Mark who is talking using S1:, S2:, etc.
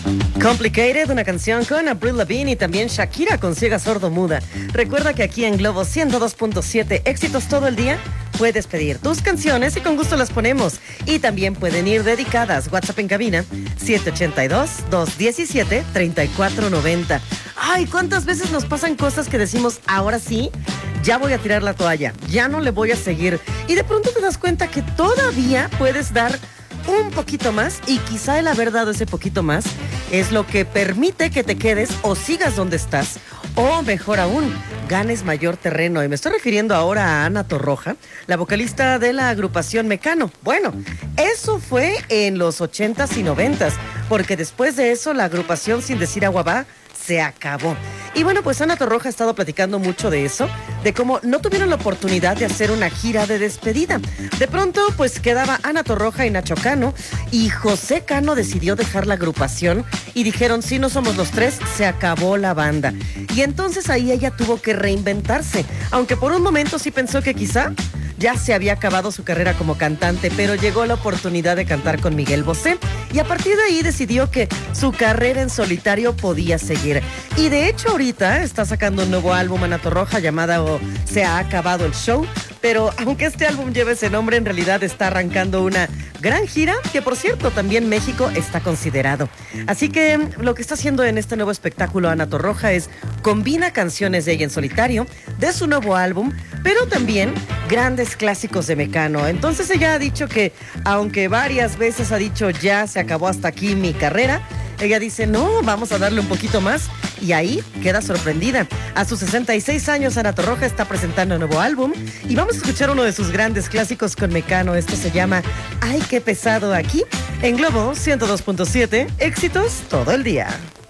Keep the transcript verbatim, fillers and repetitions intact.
S1: Complicated, una canción con Avril Lavigne y también Shakira con Ciega Sordo Muda. Recuerda que aquí en Globo ciento dos punto siete, éxitos todo el día, puedes pedir tus canciones y con gusto las ponemos. Y también pueden ir dedicadas. WhatsApp en cabina, siete ocho dos, dos uno siete, tres cuatro nueve cero. Ay, ¿cuántas veces nos pasan cosas que decimos, ahora sí, ya voy a tirar la toalla, ya no le voy a seguir? Y de pronto te das cuenta que todavía puedes dar un poquito más y quizá el haber dado ese poquito más es lo que permite que te quedes o sigas donde estás, o mejor aún, ganes mayor terreno. Y me estoy refiriendo ahora a Ana Torroja, la vocalista de la agrupación Mecano. Bueno, eso fue en los ochentas y noventas, porque después de eso la agrupación, sin decir agua va, se acabó. Y bueno, pues Ana Torroja ha estado platicando mucho de eso, de cómo no tuvieron la oportunidad de hacer una gira de despedida. De pronto, pues quedaba Ana Torroja y Nacho Cano, y José Cano decidió dejar la agrupación y dijeron, si no somos los tres, se acabó la banda. Y entonces ahí ella tuvo que reinventarse, aunque por un momento sí pensó que quizá ya se había acabado su carrera como cantante, pero llegó la oportunidad de cantar con Miguel Bosé y a partir de ahí decidió que su carrera en solitario podía seguir. Y de hecho ahorita está sacando un nuevo álbum, Ana Torroja, llamado Se ha acabado el show, pero aunque este álbum lleve ese nombre, en realidad está arrancando una gran gira, que por cierto también México está considerado. Así que lo que está haciendo en este nuevo espectáculo Ana Torroja es combina canciones de ella en solitario, de su nuevo álbum, pero también grandes clásicos de Mecano. Entonces ella ha dicho que, aunque varias veces ha dicho ya se acabó hasta aquí mi carrera, ella dice no, vamos a darle un poquito más, y ahí queda sorprendida. A sus sesenta y seis años Ana Torroja está presentando un nuevo álbum y vamos a escuchar uno de sus grandes clásicos con Mecano. Esto se llama Ay, qué pesado, aquí en Globo ciento dos punto siete, éxitos todo el día.